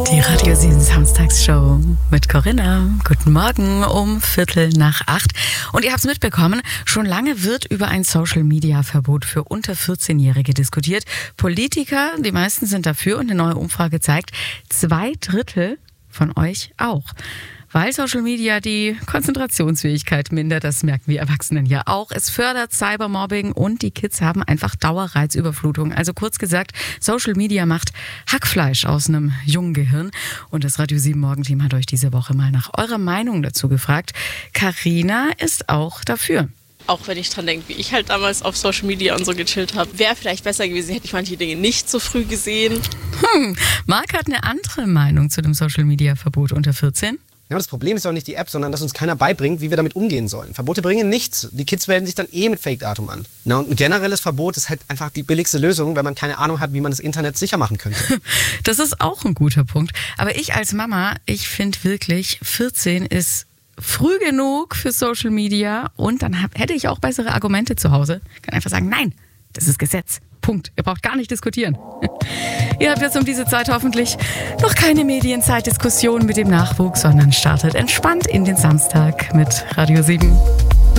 Die Radio 7 Samstagsshow mit Corinna. Guten Morgen um 7:45. Und ihr habt es mitbekommen, schon lange wird über ein Social-Media-Verbot für unter 14-Jährige diskutiert. Politiker, die meisten sind dafür und eine neue Umfrage zeigt, 2/3 von euch auch. Weil Social Media die Konzentrationsfähigkeit mindert, das merken wir Erwachsenen ja auch. Es fördert Cybermobbing und die Kids haben einfach Dauerreizüberflutung. Also kurz gesagt, Social Media macht Hackfleisch aus einem jungen Gehirn. Und das Radio 7 Morgenteam hat euch diese Woche mal nach eurer Meinung dazu gefragt. Carina ist auch dafür. Auch wenn ich dran denke, wie ich halt damals auf Social Media und so gechillt habe, wäre vielleicht besser gewesen, hätte ich manche Dinge nicht so früh gesehen. Marc hat eine andere Meinung zu dem Social Media Verbot unter 14. Ja, das Problem ist auch nicht die App, sondern dass uns keiner beibringt, wie wir damit umgehen sollen. Verbote bringen nichts. Die Kids melden sich dann mit Fake-Datum an. Na, und ein generelles Verbot ist halt einfach die billigste Lösung, wenn man keine Ahnung hat, wie man das Internet sicher machen könnte. Das ist auch ein guter Punkt. Aber ich als Mama, ich finde wirklich, 14 ist früh genug für Social Media und dann hätte ich auch bessere Argumente zu Hause. Ich kann einfach sagen, nein, das ist Gesetz. Punkt. Ihr braucht gar nicht diskutieren. Ihr habt jetzt um diese Zeit hoffentlich noch keine Medienzeitdiskussion mit dem Nachwuchs, sondern startet entspannt in den Samstag mit Radio 7.